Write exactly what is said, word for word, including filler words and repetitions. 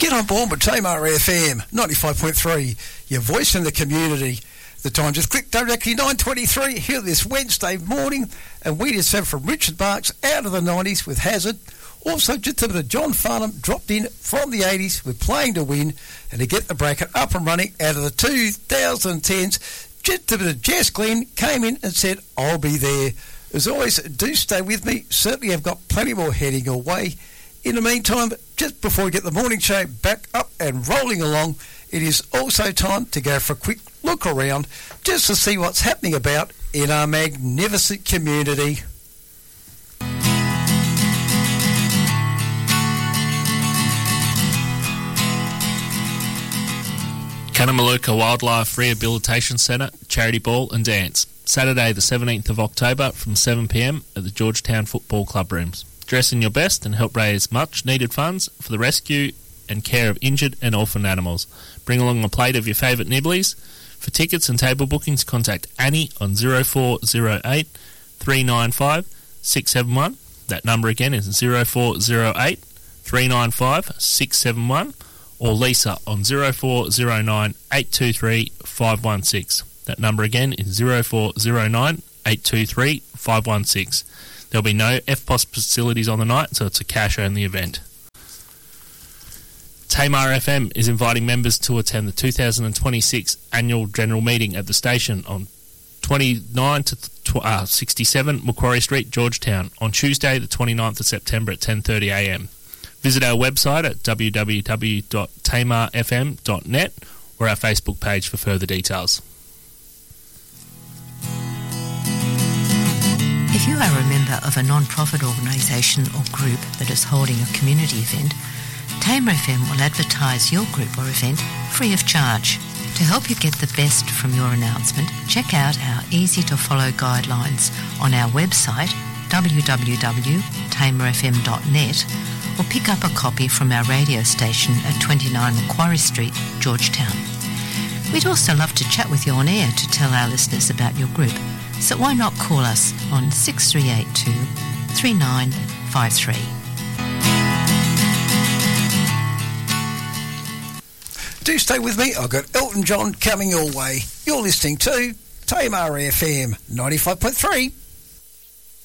Get on board with Tamar F M ninety-five point three, your voice in the community. The time just clicked directly nine twenty-three here this Wednesday morning, and we just have from Richard Marks out of the nineties with Hazard. Also, just a bit of John Farnham dropped in from the eighties with Playing to Win, and to get the bracket up and running out of the two thousand tens, just a bit of Jess Glenn came in and said, I'll be there. As always, do stay with me. Certainly I've got plenty more heading your way. In the meantime, just before we get the morning show back up and rolling along, it is also time to go for a quick look around just to see what's happening about in our magnificent community. Cunnamalooka Wildlife Rehabilitation Centre, Charity Ball and Dance. Saturday the seventeenth of October from seven p m at the Georgetown Football Club Rooms. Dress in your best and help raise much needed funds for the rescue and care of injured and orphaned animals. Bring along a plate of your favourite nibblies. For tickets and table bookings, contact Annie on zero four zero eight, three nine five, six seven one. That number again is zero four zero eight, three nine five, six seven one, or Lisa on zero four zero nine, eight two three, five one six. That number again is zero four zero nine, eight two three, five one six. There'll be no F P O S facilities on the night, so it's a cash-only event. Tamar F M is inviting members to attend the two thousand twenty-six annual general meeting at the station on twenty-nine to sixty-seven Macquarie Street, Georgetown, on Tuesday the twenty-ninth of September at ten thirty a m. Visit our website at w w w dot tamar f m dot net or our Facebook page for further details. If you are a member of a non-profit organisation or group that is holding a community event, Tamar F M will advertise your group or event free of charge. To help you get the best from your announcement, check out our easy-to-follow guidelines on our website w w w dot tamar f m dot net or pick up a copy from our radio station at twenty-nine Macquarie Street, Georgetown. We'd also love to chat with you on air to tell our listeners about your group, so why not call us on six three eight two, three nine five three. Do stay with me. I've got Elton John coming your way. You're listening to Tamar F M ninety-five point three.